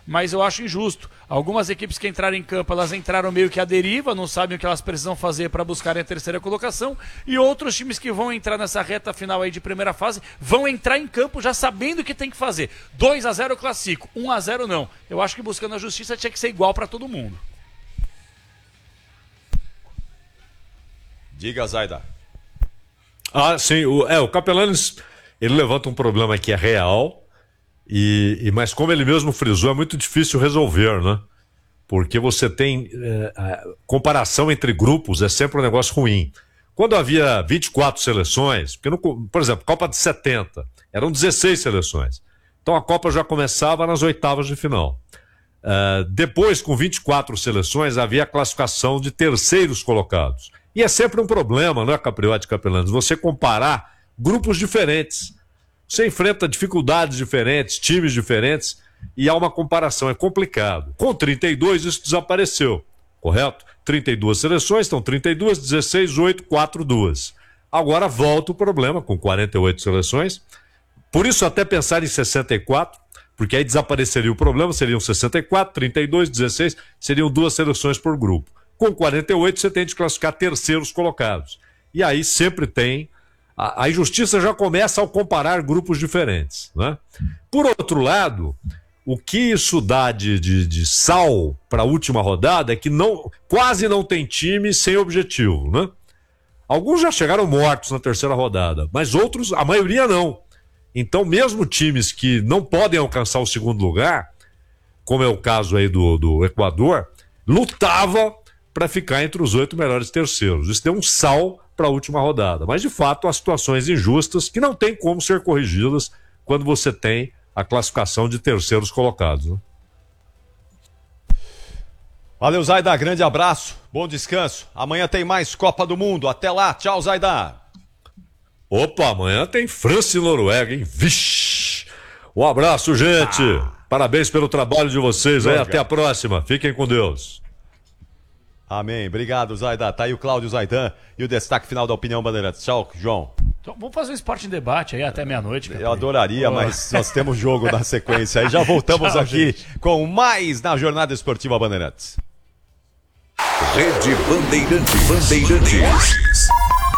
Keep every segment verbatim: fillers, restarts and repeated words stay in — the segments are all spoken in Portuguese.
mas eu acho injusto. Algumas equipes que entraram em campo, elas entraram meio que à deriva, não sabem o que elas precisam fazer para buscarem a terceira colocação, e outros times que vão entrar nessa reta final aí de primeira fase, vão entrar em campo já sabendo o que tem que fazer. dois a zero eu classifico, um a zero não. Eu acho que buscando a justiça tinha que ser igual para todo mundo. Diga, Zaida. Ah, sim, o, é, o Capelanes, ele levanta um problema que é real, e, e, mas como ele mesmo frisou, é muito difícil resolver, né? Porque você tem é, a comparação entre grupos, é sempre um negócio ruim. Quando havia vinte e quatro seleções, porque no, por exemplo, Copa de setenta, eram dezesseis seleções. Então a Copa já começava nas oitavas de final. Uh, depois, com vinte e quatro seleções, havia a classificação de terceiros colocados. E é sempre um problema, não é, Capriotti e Capelanes? Você comparar grupos diferentes. Você enfrenta dificuldades diferentes, times diferentes, e há uma comparação, é complicado. Com trinta e dois, isso desapareceu, correto? trinta e duas seleções, então trinta e duas, dezesseis, oito, quatro, duas. Agora volta o problema, com quarenta e oito seleções. Por isso, até pensar em sessenta e quatro, porque aí desapareceria o problema, seriam sessenta e quatro, trinta e dois, dezesseis, seriam duas seleções por grupo. Com quarenta e oito, você tem de classificar terceiros colocados. E aí sempre tem... A, a injustiça já começa ao comparar grupos diferentes, né? Por outro lado, o que isso dá de, de, de sal para a última rodada é que não, quase não tem time sem objetivo, né? Alguns já chegaram mortos na terceira rodada, mas outros, a maioria não. Então, mesmo times que não podem alcançar o segundo lugar, como é o caso aí do, do Equador, lutava para ficar entre os oito melhores terceiros. Isso deu um sal para a última rodada. Mas, de fato, há situações injustas que não tem como ser corrigidas quando você tem a classificação de terceiros colocados, né? Valeu, Zaida. Grande abraço. Bom descanso. Amanhã tem mais Copa do Mundo. Até lá. Tchau, Zaida. Opa, amanhã tem França e Noruega, hein? Vixe! Um abraço, gente. Ah. Parabéns pelo trabalho de vocês. Aí, até a próxima. Fiquem com Deus. Amém. Obrigado, Zaida. Tá aí o Cláudio Zaidan e o destaque final da Opinião Bandeirantes. Tchau, João. Então, vamos fazer um esporte em debate aí até meia-noite. Eu adoraria, oh. mas nós temos jogo na sequência. Aí já voltamos Tchau, aqui gente. com mais na Jornada Esportiva Bandeirantes. Rede Bandeirantes. Bandeirantes.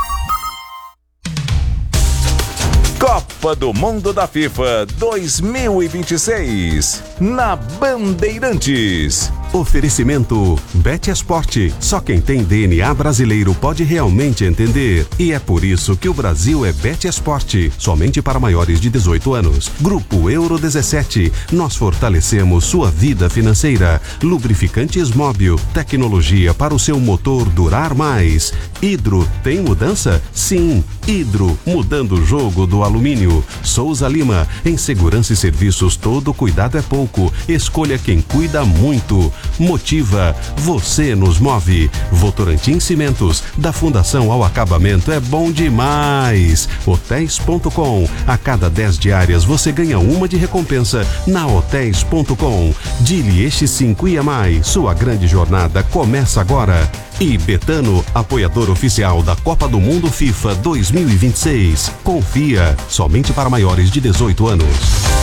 Copa do Mundo da FIFA dois mil e vinte e seis, na Bandeirantes. Oferecimento BetEsport. Só quem tem D N A brasileiro pode realmente entender. E é por isso que o Brasil é BetEsport. Somente para maiores de dezoito anos. Grupo Euro dezessete. Nós fortalecemos sua vida financeira. Lubrificantes Móbil. Tecnologia para o seu motor durar mais. Hidro, tem mudança? Sim. Hidro, mudando o jogo do alumínio. Souza Lima. Em segurança e serviços, todo cuidado é pouco. Escolha quem cuida muito. Motiva, você nos move. Votorantim Cimentos, da fundação ao acabamento é bom demais. Hotéis ponto com, a cada dez diárias você ganha uma de recompensa na Hotéis ponto com. Dilieste cinco I M I, sua grande jornada começa agora. E Betano, apoiador oficial da Copa do Mundo FIFA dois mil e vinte e seis. Confia, somente para maiores de dezoito anos.